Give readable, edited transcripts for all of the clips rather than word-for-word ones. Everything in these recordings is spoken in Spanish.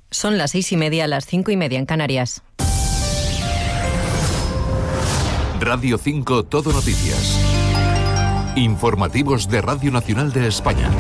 Son las 6:30, las 5:30 en Canarias. Radio 5 Todo Noticias. Informativos de Radio Nacional de España.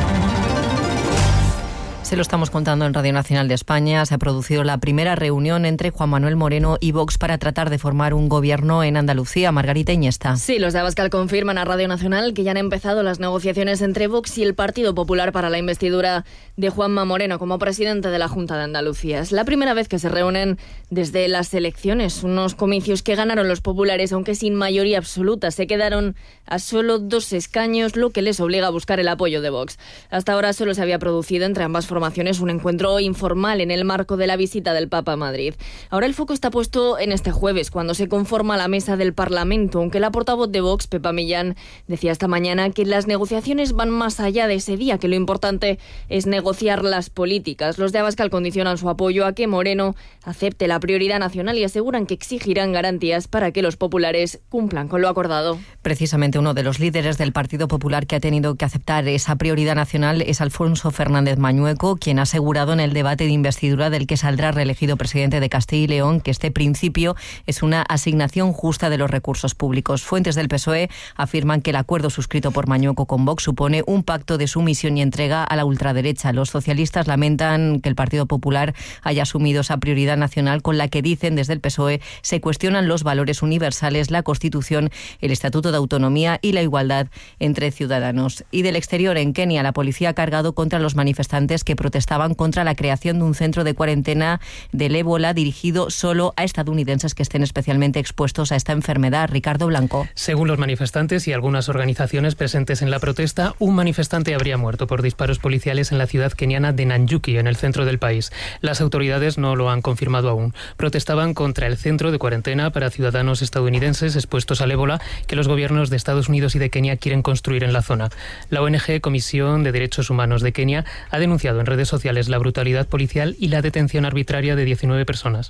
Se lo estamos contando en Radio Nacional de España. Se ha producido la primera reunión entre Juan Manuel Moreno y Vox para tratar de formar un gobierno en Andalucía. Margarita Iniesta. Sí, los de Abascal confirman a Radio Nacional que ya han empezado las negociaciones entre Vox y el Partido Popular para la investidura de Juanma Moreno como presidente de la Junta de Andalucía. Es la primera vez que se reúnen desde las elecciones, unos comicios que ganaron los populares, aunque sin mayoría absoluta. Se quedaron a solo 2 escaños, lo que les obliga a buscar el apoyo de Vox. Hasta ahora solo se había producido entre ambas formaciones un encuentro informal en el marco de la visita del Papa a Madrid. Ahora el foco está puesto en este jueves, cuando se conforma la mesa del Parlamento, aunque la portavoz de Vox, Pepa Millán, decía esta mañana que las negociaciones van más allá de ese día, que lo importante es negociar las políticas. Los de Abascal condicionan su apoyo a que Moreno acepte la prioridad nacional y aseguran que exigirán garantías para que los populares cumplan con lo acordado. Precisamente uno de los líderes del Partido Popular que ha tenido que aceptar esa prioridad nacional es Alfonso Fernández Mañueco, quien ha asegurado en el debate de investidura del que saldrá reelegido presidente de Castilla y León que este principio es una asignación justa de los recursos públicos. Fuentes del PSOE afirman que el acuerdo suscrito por Mañueco con Vox supone un pacto de sumisión y entrega a la ultraderecha. Los socialistas lamentan que el Partido Popular haya asumido esa prioridad nacional con la que, dicen desde el PSOE, se cuestionan los valores universales, la Constitución, el Estatuto de Autonomía y la igualdad entre ciudadanos. Y del exterior, en Kenia, la policía ha cargado contra los manifestantes que protestaban contra la creación de un centro de cuarentena del ébola dirigido solo a estadounidenses que estén especialmente expuestos a esta enfermedad. Ricardo Blanco. Según los manifestantes y algunas organizaciones presentes en la protesta, un manifestante habría muerto por disparos policiales en la ciudad keniana de Nanyuki, en el centro del país. Las autoridades no lo han confirmado aún. Protestaban contra el centro de cuarentena para ciudadanos estadounidenses expuestos al ébola que los gobiernos de Estados Unidos y de Kenia quieren construir en la zona. La ONG Comisión de Derechos Humanos de Kenia ha denunciado en redes sociales la brutalidad policial y la detención arbitraria de 19 personas.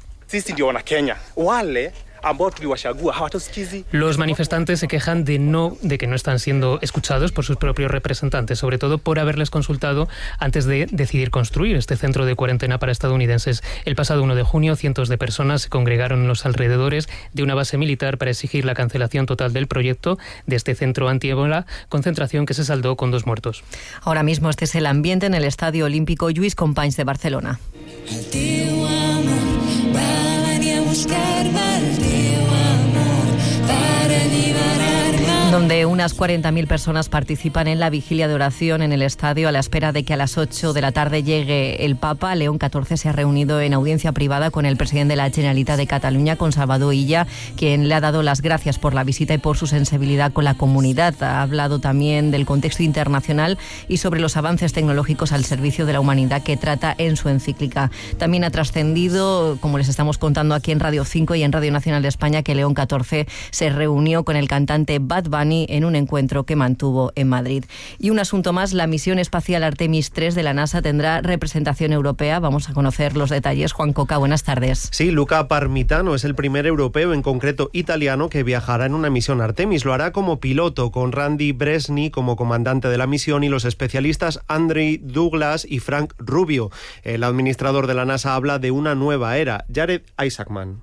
Los manifestantes se quejan de que no están siendo escuchados por sus propios representantes, sobre todo por haberles consultado antes de decidir construir este centro de cuarentena para estadounidenses. El pasado 1 de junio, cientos de personas se congregaron en los alrededores de una base militar para exigir la cancelación total del proyecto de este centro anti-ébola, concentración que se saldó con 2 muertos. Ahora mismo este es el ambiente en el Estadio Olímpico Lluís Companys de Barcelona. Donde unas 40.000 personas participan en la vigilia de oración en el estadio a la espera de que a las 8 de la tarde llegue el Papa. León XIV se ha reunido en audiencia privada con el presidente de la Generalitat de Cataluña, con Salvador Illa, quien le ha dado las gracias por la visita y por su sensibilidad con la comunidad. Ha hablado también del contexto internacional y sobre los avances tecnológicos al servicio de la humanidad que trata en su encíclica. También ha trascendido, como les estamos contando aquí en Radio 5 y en Radio Nacional de España, que León XIV se reunió con el cantante Bad Bunny en un encuentro que mantuvo en Madrid. Y un asunto más, la misión espacial Artemis 3 de la NASA tendrá representación europea. Vamos a conocer los detalles. Juan Coca, buenas tardes. Sí, Luca Parmitano es el primer europeo, en concreto italiano, que viajará en una misión Artemis. Lo hará como piloto, con Randy Bresni como comandante de la misión y los especialistas Andrei Douglas y Frank Rubio. El administrador de la NASA habla de una nueva era. Jared Isaacman.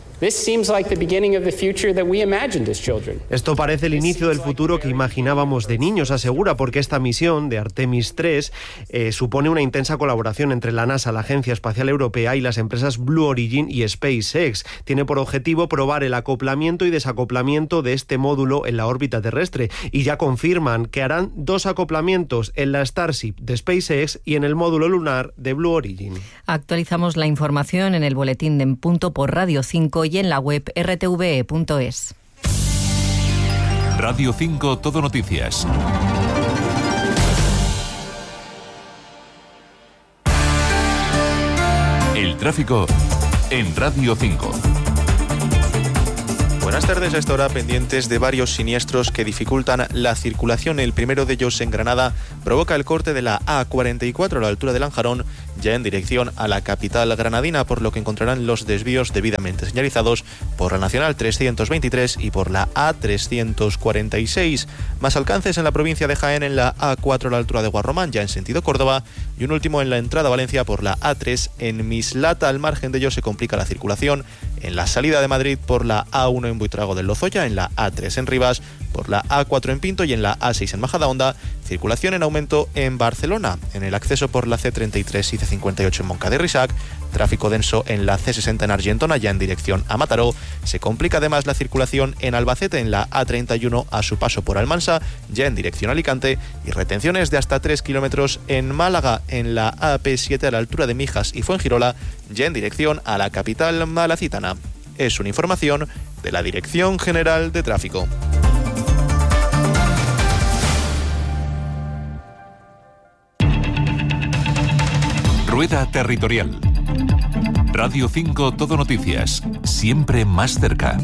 Esto parece el inicio del futuro que imaginábamos de niños, asegura, porque esta misión de Artemis 3 supone una intensa colaboración entre la NASA, la Agencia Espacial Europea, y las empresas Blue Origin y SpaceX. Tiene por objetivo probar el acoplamiento y desacoplamiento de este módulo en la órbita terrestre, y ya confirman que harán 2 acoplamientos, en la Starship de SpaceX y en el módulo lunar de Blue Origin. Actualizamos la información en el boletín de En Punto por Radio 5 y en la web rtve.es. Radio 5 Todo Noticias. El tráfico en Radio 5. Buenas tardes. A esta hora pendientes de varios siniestros que dificultan la circulación. El primero de ellos en Granada provoca el corte de la A44 a la altura de Lanjarón, ya en dirección a la capital granadina, por lo que encontrarán los desvíos debidamente señalizados por la Nacional 323 y por la A346. Más alcances en la provincia de Jaén en la A4 a la altura de Guarromán, ya en sentido Córdoba, y un último en la entrada a Valencia por la A3 en Mislata. Al margen de ello se complica la circulación en la salida de Madrid por la A1 en Buitrago del Lozoya, en la A3 en Rivas, por la A4 en Pinto y en la A6 en Majadahonda. Circulación en aumento en Barcelona, en el acceso por la C33 y C58 en Moncada y Risac. Tráfico denso en la C60 en Argentona, ya en dirección a Mataró. Se complica además la circulación en Albacete, en la A31 a su paso por Almansa, ya en dirección a Alicante. Y retenciones de hasta 3 kilómetros en Málaga, en la AP7 a la altura de Mijas y Fuengirola, ya en dirección a la capital malacitana. Es una información de la Dirección General de Tráfico. Rueda Territorial. Radio 5 Todo Noticias, siempre más cerca.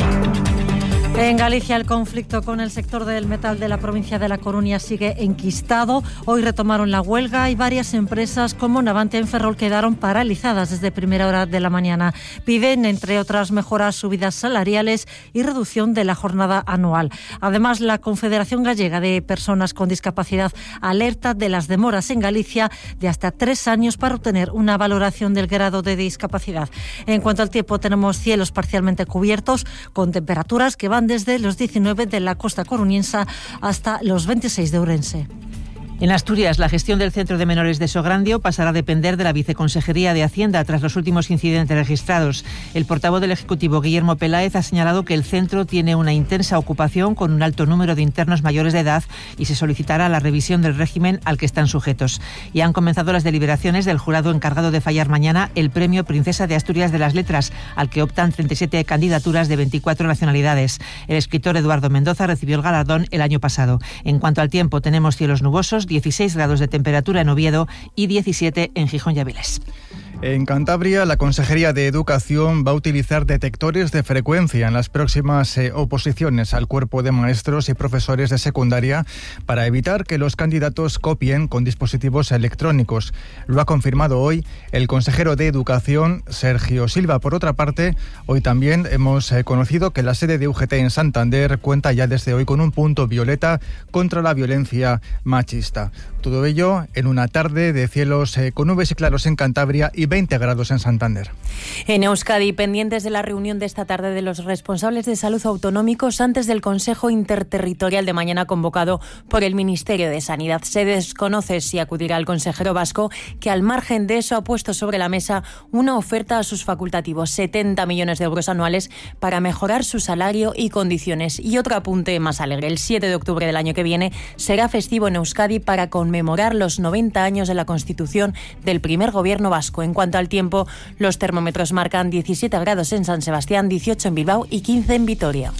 En Galicia el conflicto con el sector del metal de la provincia de La Coruña sigue enquistado. Hoy retomaron la huelga y varias empresas como Navante en Ferrol quedaron paralizadas desde primera hora de la mañana. Piden, entre otras mejoras, subidas salariales y reducción de la jornada anual. Además, la Confederación Gallega de Personas con Discapacidad alerta de las demoras en Galicia de hasta 3 años para obtener una valoración del grado de discapacidad. En cuanto al tiempo, tenemos cielos parcialmente cubiertos con temperaturas que van desde los 19 de la costa coruñense hasta los 26 de Ourense. En Asturias, la gestión del Centro de Menores de Sograndio pasará a depender de la Viceconsejería de Hacienda tras los últimos incidentes registrados. El portavoz del Ejecutivo, Guillermo Peláez, ha señalado que el centro tiene una intensa ocupación con un alto número de internos mayores de edad y se solicitará la revisión del régimen al que están sujetos. Y han comenzado las deliberaciones del jurado encargado de fallar mañana el Premio Princesa de Asturias de las Letras, al que optan 37 candidaturas de 24 nacionalidades. El escritor Eduardo Mendoza recibió el galardón el año pasado. En cuanto al tiempo, tenemos cielos nubosos, 16 grados de temperatura en Oviedo y 17 en Gijón y Avilés. En Cantabria, la Consejería de Educación va a utilizar detectores de frecuencia en las próximas oposiciones al cuerpo de maestros y profesores de secundaria para evitar que los candidatos copien con dispositivos electrónicos. Lo ha confirmado hoy el consejero de Educación, Sergio Silva. Por otra parte, hoy también hemos conocido que la sede de UGT en Santander cuenta ya desde hoy con un punto violeta contra la violencia machista. Todo ello en una tarde de cielos con nubes y claros en Cantabria y 20 grados en Santander. En Euskadi, pendientes de la reunión de esta tarde de los responsables de salud autonómicos antes del Consejo Interterritorial de mañana convocado por el Ministerio de Sanidad. Se desconoce si acudirá el consejero vasco, que al margen de eso ha puesto sobre la mesa una oferta a sus facultativos, 70 millones de euros anuales para mejorar su salario y condiciones. Y otro apunte más alegre, el 7 de octubre del año que viene será festivo en Euskadi para conmemorar los 90 años de la constitución del primer gobierno vasco. En cuanto al tiempo, los termómetros marcan 17 grados en San Sebastián, 18 en Bilbao y 15 en Vitoria.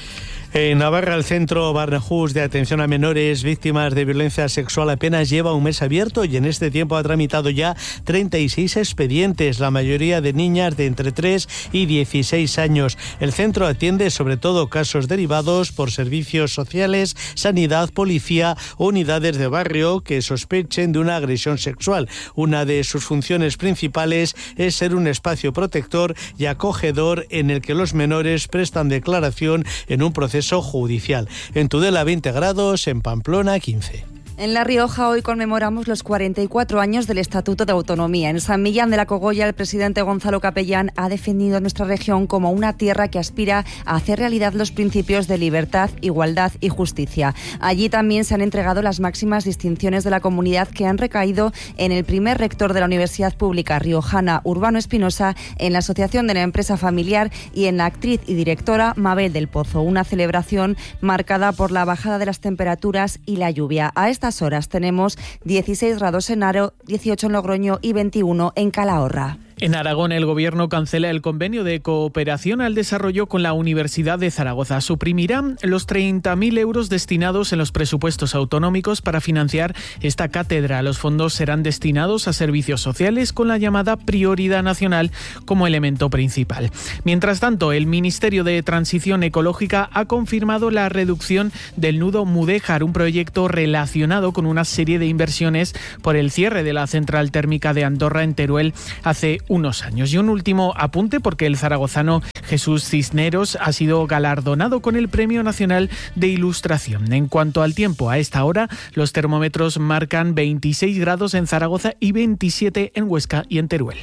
En Navarra, el Centro Barnahus de Atención a Menores Víctimas de Violencia Sexual apenas lleva un mes abierto y en este tiempo ha tramitado ya 36 expedientes, la mayoría de niñas de entre 3 y 16 años. El centro atiende sobre todo casos derivados por servicios sociales, sanidad, policía o unidades de barrio que sospechen de una agresión sexual. Una de sus funciones principales es ser un espacio protector y acogedor en el que los menores prestan declaración en un proceso judicial. En Tudela 20 grados, en Pamplona 15. En La Rioja hoy conmemoramos los 44 años del Estatuto de Autonomía. En San Millán de la Cogolla, el presidente Gonzalo Capellán ha defendido a nuestra región como una tierra que aspira a hacer realidad los principios de libertad, igualdad y justicia. Allí también se han entregado las máximas distinciones de la comunidad que han recaído en el primer rector de la Universidad Pública Riojana, Urbano Espinosa, en la Asociación de la Empresa Familiar y en la actriz y directora Mabel del Pozo. Una celebración marcada por la bajada de las temperaturas y la lluvia. A estas horas tenemos 16 grados en Haro, 18 en Logroño y 21 en Calahorra. En Aragón, el Gobierno cancela el convenio de cooperación al desarrollo con la Universidad de Zaragoza. Suprimirán los 30.000 euros destinados en los presupuestos autonómicos para financiar esta cátedra. Los fondos serán destinados a servicios sociales con la llamada prioridad nacional como elemento principal. Mientras tanto, el Ministerio de Transición Ecológica ha confirmado la reducción del nudo Mudéjar, un proyecto relacionado con una serie de inversiones por el cierre de la central térmica de Andorra en Teruel hace unos años. Y un último apunte, porque el zaragozano Jesús Cisneros ha sido galardonado con el Premio Nacional de Ilustración. En cuanto al tiempo, a esta hora los termómetros marcan 26 grados en Zaragoza y 27 en Huesca y en Teruel.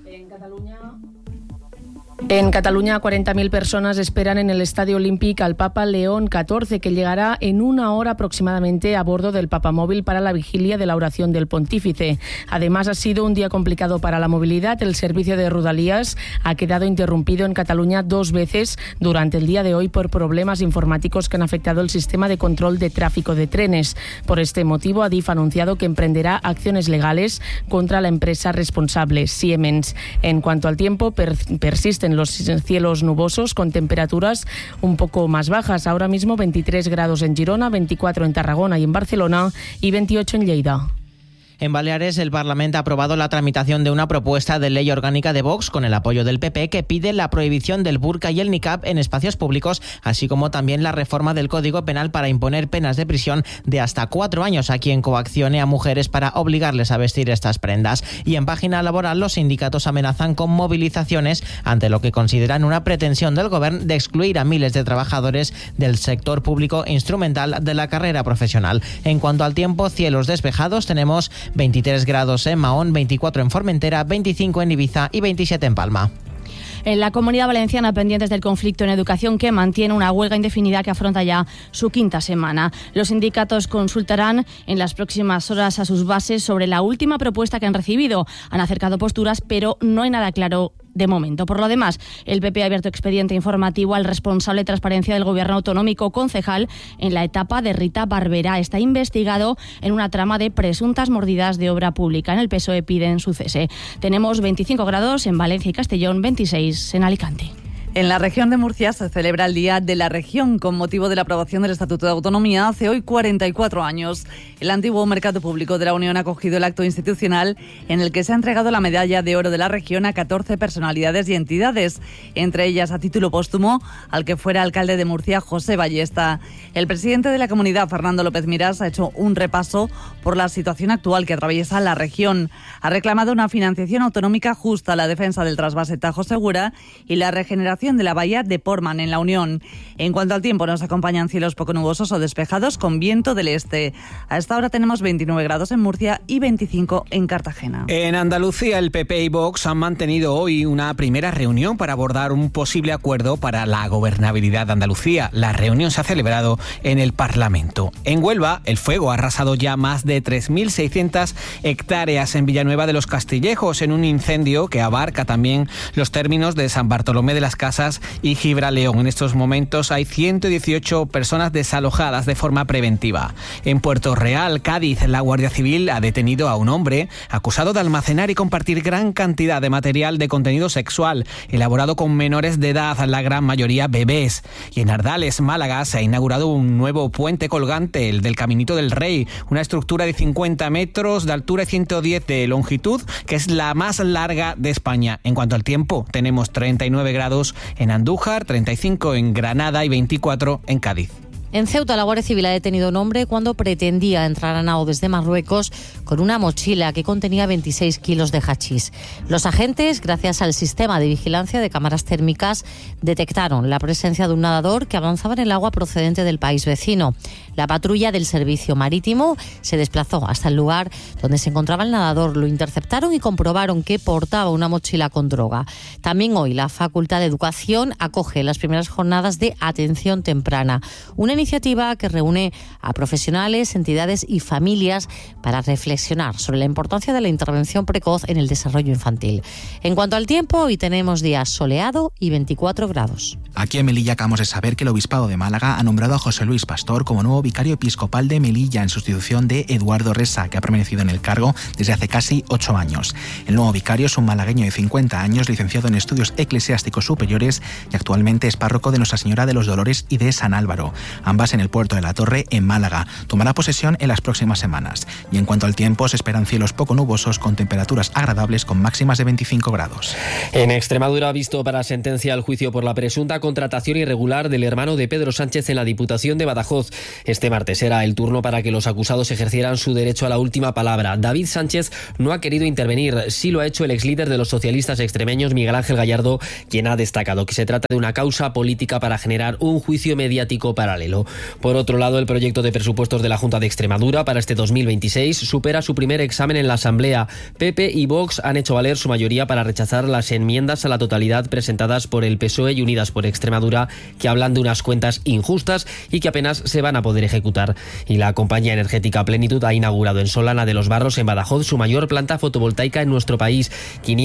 En Cataluña, 40.000 personas esperan en el Estadio Olímpic al Papa León XIV, que llegará en una hora aproximadamente a bordo del papamóvil para la vigilia de la oración del pontífice. Además, ha sido un día complicado para la movilidad. El servicio de Rodalías ha quedado interrumpido en Cataluña 2 veces durante el día de hoy por problemas informáticos que han afectado el sistema de control de tráfico de trenes. Por este motivo, Adif ha anunciado que emprenderá acciones legales contra la empresa responsable, Siemens. En cuanto al tiempo, persisten los cielos nubosos con temperaturas un poco más bajas. Ahora mismo 23 grados en Girona, 24 en Tarragona y en Barcelona y 28 en Lleida. En Baleares, el Parlamento ha aprobado la tramitación de una propuesta de ley orgánica de Vox con el apoyo del PP que pide la prohibición del burka y el niqab en espacios públicos, así como también la reforma del Código Penal para imponer penas de prisión de hasta 4 años a quien coaccione a mujeres para obligarles a vestir estas prendas. Y en página laboral, los sindicatos amenazan con movilizaciones ante lo que consideran una pretensión del Gobierno de excluir a miles de trabajadores del sector público instrumental de la carrera profesional. En cuanto al tiempo, cielos despejados, tenemos 23 grados en Mahón, 24 en Formentera, 25 en Ibiza y 27 en Palma. En la Comunidad Valenciana, pendientes del conflicto en educación, que mantiene una huelga indefinida que afronta ya su 5ª semana. Los sindicatos consultarán en las próximas horas a sus bases sobre la última propuesta que han recibido. Han acercado posturas, pero no hay nada claro de momento. Por lo demás, el PP ha abierto expediente informativo al responsable de transparencia del Gobierno autonómico, concejal en la etapa de Rita Barberá. Está investigado en una trama de presuntas mordidas de obra pública. En el PSOE piden su cese. Tenemos 25 grados en Valencia y Castellón, 26 en Alicante. En la región de Murcia se celebra el Día de la Región con motivo de la aprobación del Estatuto de Autonomía hace hoy 44 años. El antiguo mercado público de la Unión ha acogido el acto institucional en el que se ha entregado la medalla de oro de la región a 14 personalidades y entidades, entre ellas a título póstumo al que fuera alcalde de Murcia, José Ballesta. El presidente de la comunidad, Fernando López Miras, ha hecho un repaso por la situación actual que atraviesa la región. Ha reclamado una financiación autonómica justa, la defensa del trasvase Tajo Segura y la regeneración de la bahía de Portman en la Unión. En cuanto al tiempo, nos acompañan cielos poco nubosos o despejados con viento del este. A esta hora tenemos 29 grados en Murcia y 25 en Cartagena. En Andalucía, el PP y Vox han mantenido hoy una primera reunión para abordar un posible acuerdo para la gobernabilidad de Andalucía. La reunión se ha celebrado en el Parlamento. En Huelva, el fuego ha arrasado ya más de 3.600 hectáreas en Villanueva de los Castillejos, en un incendio que abarca también los términos de San Bartolomé de las Casas y Gibraleón. En estos momentos hay 118 personas desalojadas de forma preventiva. En Puerto Real, Cádiz, la Guardia Civil ha detenido a un hombre acusado de almacenar y compartir gran cantidad de material de contenido sexual elaborado con menores de edad, la gran mayoría bebés. Y en Ardales, Málaga, se ha inaugurado un nuevo puente colgante, el del Caminito del Rey, una estructura de 50 metros de altura y 110 de longitud, que es la más larga de España. En cuanto al tiempo, tenemos 39 grados en Andújar, 35 en Granada y 24 en Cádiz. En Ceuta, la Guardia Civil ha detenido a un hombre cuando pretendía entrar a Nao desde Marruecos con una mochila que contenía 26 kilos de hachís. Los agentes, gracias al sistema de vigilancia de cámaras térmicas, detectaron la presencia de un nadador que avanzaba en el agua procedente del país vecino. La patrulla del Servicio Marítimo se desplazó hasta el lugar donde se encontraba el nadador. Lo interceptaron y comprobaron que portaba una mochila con droga. También hoy la Facultad de Educación acoge las primeras jornadas de atención temprana. Una iniciativa que reúne a profesionales, entidades y familias para reflexionar sobre la importancia de la intervención precoz en el desarrollo infantil. En cuanto al tiempo, hoy tenemos día soleado y 24 grados. Aquí en Melilla acabamos de saber que el Obispado de Málaga ha nombrado a José Luis Pastor como nuevo vicario episcopal de Melilla en sustitución de Eduardo Resa, que ha permanecido en el cargo desde hace casi 8 años. El nuevo vicario es un malagueño de 50 años, licenciado en estudios eclesiásticos superiores y actualmente es párroco de Nuestra Señora de los Dolores y de San Álvaro, ambas en el puerto de la Torre, en Málaga. Tomará posesión en las próximas semanas. Y en cuanto al tiempo, se esperan cielos poco nubosos con temperaturas agradables con máximas de 25 grados. En Extremadura ha visto para sentencia el juicio por la presunta contratación irregular del hermano de Pedro Sánchez en la Diputación de Badajoz. Este martes era el turno para que los acusados ejercieran su derecho a la última palabra. David Sánchez no ha querido intervenir, sí lo ha hecho el exlíder de los socialistas extremeños, Miguel Ángel Gallardo, quien ha destacado que se trata de una causa política para generar un juicio mediático paralelo. Por otro lado, el proyecto de presupuestos de la Junta de Extremadura para este 2026 supera su primer examen en la Asamblea. PP y Vox han hecho valer su mayoría para rechazar las enmiendas a la totalidad presentadas por el PSOE y Unidas por Extremadura, que hablan de unas cuentas injustas y que apenas se van a poder ejecutar. Y la compañía energética Plenitud ha inaugurado en Solana de los Barros, en Badajoz, su mayor planta fotovoltaica en nuestro país.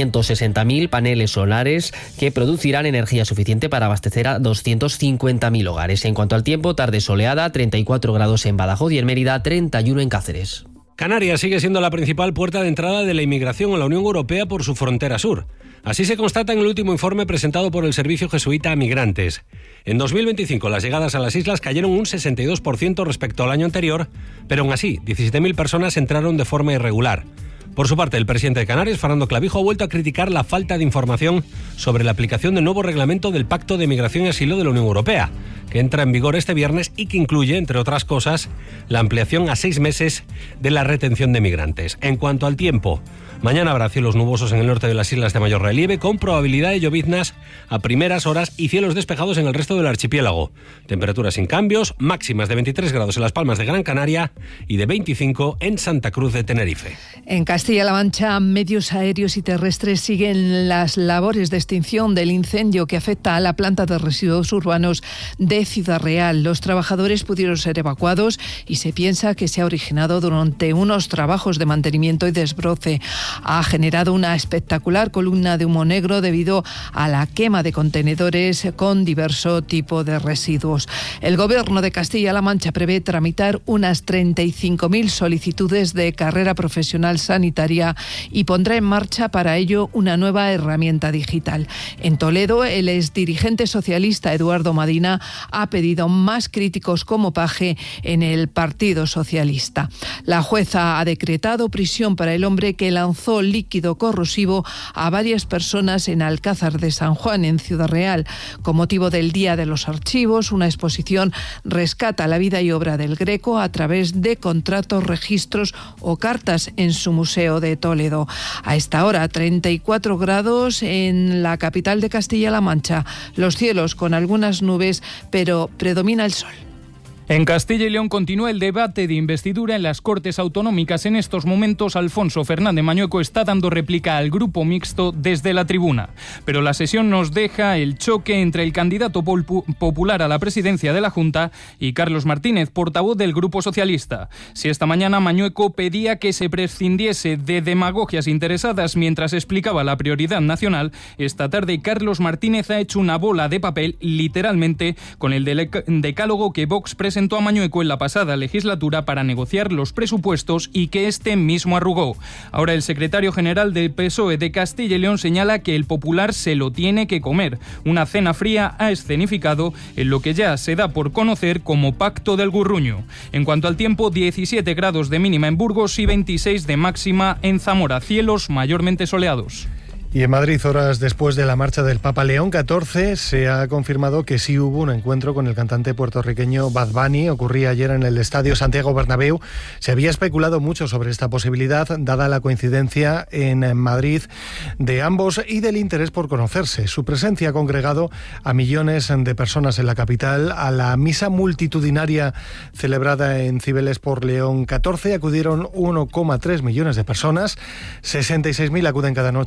560.000 paneles solares que producirán energía suficiente para abastecer a 250.000 hogares. En cuanto al tiempo, tarde soleada, 34 grados en Badajoz y en Mérida, 31 en Cáceres. Canarias sigue siendo la principal puerta de entrada de la inmigración a la Unión Europea por su frontera sur. Así se constata en el último informe presentado por el Servicio Jesuita a Migrantes. En 2025 las llegadas a las islas cayeron un 62% respecto al año anterior, pero aún así 17.000 personas entraron de forma irregular. Por su parte, el presidente de Canarias, Fernando Clavijo, ha vuelto a criticar la falta de información sobre la aplicación del nuevo reglamento del Pacto de Migración y Asilo de la Unión Europea, que entra en vigor este viernes y que incluye, entre otras cosas, la ampliación a 6 meses de la retención de migrantes. En cuanto al tiempo, mañana habrá cielos nubosos en el norte de las islas de mayor relieve, con probabilidad de lloviznas a primeras horas y cielos despejados en el resto del archipiélago. Temperaturas sin cambios, máximas de 23 grados en Las Palmas de Gran Canaria y de 25 en Santa Cruz de Tenerife. En Castilla-La Mancha, medios aéreos y terrestres siguen las labores de extinción del incendio que afecta a la planta de residuos urbanos de Ciudad Real. Los trabajadores pudieron ser evacuados y se piensa que se ha originado durante unos trabajos de mantenimiento y desbroce. Ha generado una espectacular columna de humo negro debido a la quema de contenedores con diverso tipo de residuos. El Gobierno de Castilla-La Mancha prevé tramitar unas 35.000 solicitudes de carrera profesional sanitaria y pondrá en marcha para ello una nueva herramienta digital. En Toledo, el exdirigente socialista Eduardo Madina ha pedido más críticos como Paje en el Partido Socialista. La jueza ha decretado prisión para el hombre que lanzó líquido corrosivo a varias personas en Alcázar de San Juan, en Ciudad Real. Con motivo del Día de los Archivos, una exposición rescata la vida y obra del Greco a través de contratos, registros o cartas en su museo de Toledo. A esta hora, 34 grados en la capital de Castilla-La Mancha. Los cielos con algunas nubes, pero predomina el sol. En Castilla y León continúa el debate de investidura en las Cortes Autonómicas. En estos momentos, Alfonso Fernández Mañueco está dando réplica al grupo mixto desde la tribuna. Pero la sesión nos deja el choque entre el candidato popular a la presidencia de la Junta y Carlos Martínez, portavoz del Grupo Socialista. Si esta mañana Mañueco pedía que se prescindiese de demagogias interesadas mientras explicaba la prioridad nacional, esta tarde Carlos Martínez ha hecho una bola de papel, literalmente, con el decálogo que Vox presentó a Mañueco en la pasada legislatura para negociar los presupuestos y que este mismo arrugó. Ahora el secretario general del PSOE de Castilla y León señala que el popular se lo tiene que comer. Una cena fría ha escenificado en lo que ya se da por conocer como Pacto del Gurruño. En cuanto al tiempo, 17 grados de mínima en Burgos y 26 de máxima en Zamora, cielos mayormente soleados. Y en Madrid, horas después de la marcha del Papa León XIV, se ha confirmado que sí hubo un encuentro con el cantante puertorriqueño Bad Bunny. Ocurría ayer en el Estadio Santiago Bernabéu. Se había especulado mucho sobre esta posibilidad, dada la coincidencia en Madrid de ambos y del interés por conocerse. Su presencia ha congregado a millones de personas en la capital. A la misa multitudinaria celebrada en Cibeles por León XIV acudieron 1,3 millones de personas. 66.000 acuden cada noche al Estadio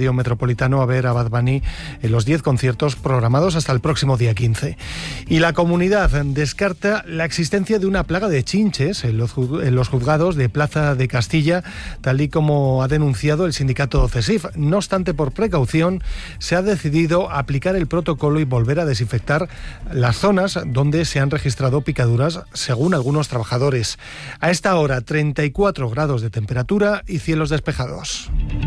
Estadio Metropolitano a ver a Bad Bunny en los 10 conciertos programados hasta el próximo día 15. Y la comunidad descarta la existencia de una plaga de chinches en los juzgados de Plaza de Castilla, tal y como ha denunciado el sindicato CESIF. No obstante, por precaución, se ha decidido aplicar el protocolo y volver a desinfectar las zonas donde se han registrado picaduras, según algunos trabajadores. A esta hora, 34 grados de temperatura y cielos despejados.